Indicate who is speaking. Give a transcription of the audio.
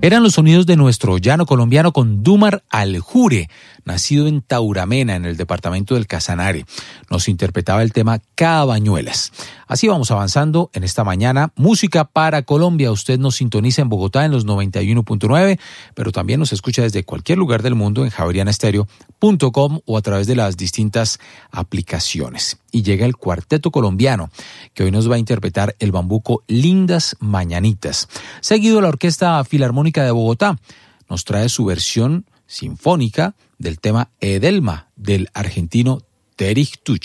Speaker 1: Eran los sonidos de nuestro llano colombiano con Dumar Aljure, nacido en Tauramena, en el departamento del Casanare. Nos interpretaba el tema Cabañuelas. Así vamos avanzando en esta mañana. Música para Colombia. Usted nos sintoniza en Bogotá en los 91.9, pero también nos escucha desde cualquier lugar del mundo en javerianestereo.com o a través de las distintas aplicaciones. Y llega el cuarteto colombiano, que hoy nos va a interpretar el bambuco Lindas Mañanitas. Seguido, la Orquesta Filarmónica de Bogotá nos trae su versión sinfónica del tema Edelma del argentino Terich Tuch.